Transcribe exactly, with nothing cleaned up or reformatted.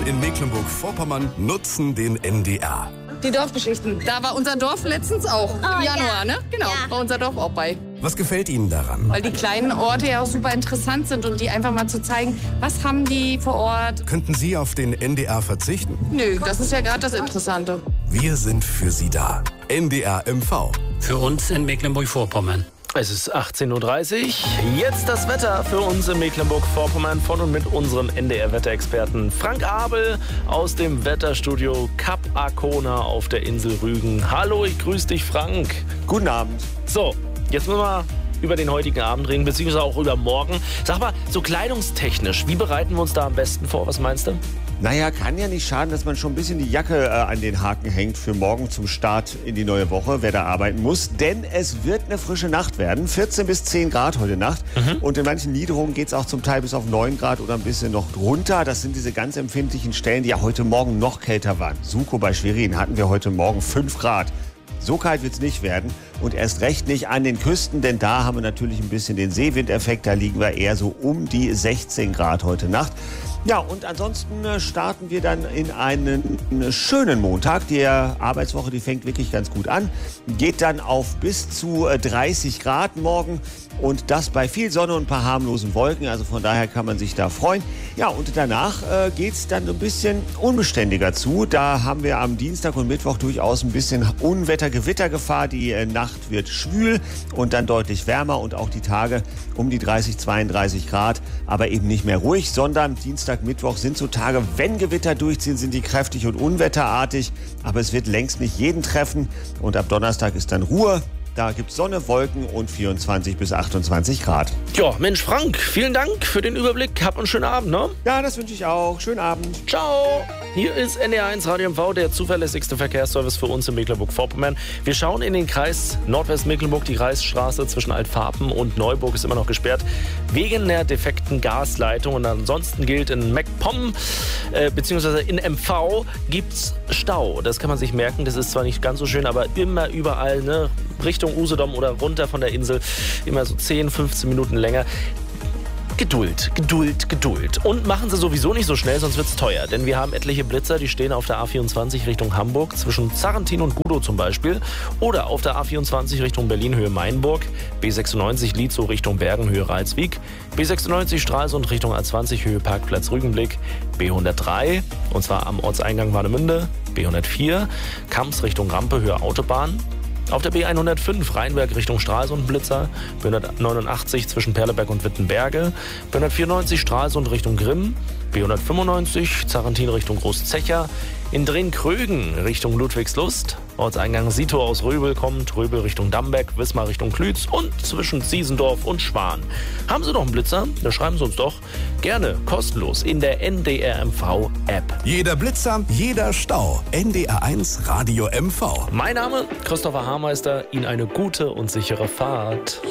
Menschen in Mecklenburg-Vorpommern nutzen den N D R. Die Dorfgeschichten. Da war unser Dorf letztens auch. Oh, Im Januar, ja. ne? Genau, Ja. war unser Dorf auch bei. Was gefällt Ihnen daran? Weil die kleinen Orte ja auch super interessant sind und die einfach mal zu zeigen, was haben die vor Ort. Könnten Sie auf den N D R verzichten? Nö, das ist ja gerade das Interessante. Wir sind für Sie da. N D R M V. Für uns in Mecklenburg-Vorpommern. Es ist achtzehn Uhr dreißig. Jetzt das Wetter für uns in Mecklenburg-Vorpommern von und mit unserem N D R-Wetterexperten Frank Abel aus dem Wetterstudio Kap Arkona auf der Insel Rügen. Hallo, ich grüße dich, Frank. Guten Abend. So, jetzt müssen wir über den heutigen Abend reden, beziehungsweise auch über morgen. Sag mal, so kleidungstechnisch, wie bereiten wir uns da am besten vor? Was meinst du? Naja, kann ja nicht schaden, dass man schon ein bisschen die Jacke äh, an den Haken hängt für morgen zum Start in die neue Woche, wer da arbeiten muss. Denn es wird eine frische Nacht werden. vierzehn bis zehn Grad heute Nacht. Mhm. Und in manchen Niederungen geht es auch zum Teil bis auf neun Grad oder ein bisschen noch drunter. Das sind diese ganz empfindlichen Stellen, die ja heute Morgen noch kälter waren. Suko bei Schwerin hatten wir heute Morgen fünf Grad. So kalt wird es nicht werden und erst recht nicht an den Küsten, denn da haben wir natürlich ein bisschen den Seewindeffekt. Da liegen wir eher so um die sechzehn Grad heute Nacht. Ja, und ansonsten starten wir dann in einen schönen Montag. Die Arbeitswoche, die fängt wirklich ganz gut an. Geht dann auf bis zu dreißig Grad morgen und das bei viel Sonne und ein paar harmlosen Wolken. Also von daher kann man sich da freuen. Ja, und danach äh, geht es dann ein bisschen unbeständiger zu. Da haben wir am Dienstag und Mittwoch durchaus ein bisschen Unwetter-Gewittergefahr. Die äh, Nacht wird schwül und dann deutlich wärmer und auch die Tage um die dreißig, zweiunddreißig Grad. Aber eben nicht mehr ruhig, sondern Dienstag, Mittwoch sind so Tage, wenn Gewitter durchziehen, sind die kräftig und unwetterartig. Aber es wird längst nicht jeden treffen. Und ab Donnerstag ist dann Ruhe. Da gibt es Sonne, Wolken und vierundzwanzig bis achtundzwanzig Grad. Ja, Mensch, Frank, vielen Dank für den Überblick. Hab einen schönen Abend, ne? Ja, das wünsche ich auch. Schönen Abend. Ciao. Hier ist N D R eins Radio M V, der zuverlässigste Verkehrsservice für uns in Mecklenburg-Vorpommern. Wir schauen in den Kreis Nordwest-Mecklenburg. Die Kreisstraße zwischen Altfarben und Neuburg ist immer noch gesperrt wegen der defekten Gasleitung. Und ansonsten gilt in MacPom äh, bzw. in M V gibt's Stau. Das kann man sich merken. Das ist zwar nicht ganz so schön, aber immer überall, ne? Richtung Usedom oder runter von der Insel immer so zehn, fünfzehn Minuten länger. Geduld, Geduld, Geduld. Und machen Sie sowieso nicht so schnell, sonst wird's teuer. Denn wir haben etliche Blitzer, die stehen auf der A vierundzwanzig Richtung Hamburg, zwischen Zarrentin und Gudow zum Beispiel. Oder auf der A vierundzwanzig Richtung Berlin, Höhe Mainburg. B sechsundneunzig Lietzow Richtung Bergen, Höhe Reitswijk. B sechsundneunzig Stralsund Richtung A zwanzig, Höhe Parkplatz Rügenblick. B hundertdrei, und zwar am Ortseingang Warnemünde. B hundertvier, Kamps Richtung Rampe, Höhe Autobahn. Auf der B hundertfünf Rheinberg Richtung Stralsund Blitzer, B hundertneunundachtzig zwischen Perleberg und Wittenberge, B hundertvierundneunzig Stralsund Richtung Grimm, B hundertfünfundneunzig Zarrentin Richtung Großzecher, in Drenkrögen Richtung Ludwigslust, Ortseingang Sito aus Röbel kommt, Röbel Richtung Damberg, Wismar Richtung Klütz und zwischen Ziesendorf und Schwan. Haben Sie noch einen Blitzer? Dann schreiben Sie uns doch gerne kostenlos in der N D R M V App. Jeder Blitzer, jeder Stau. N D R eins Radio M V. Mein Name Christopher Haarmeister. Ihnen eine gute und sichere Fahrt.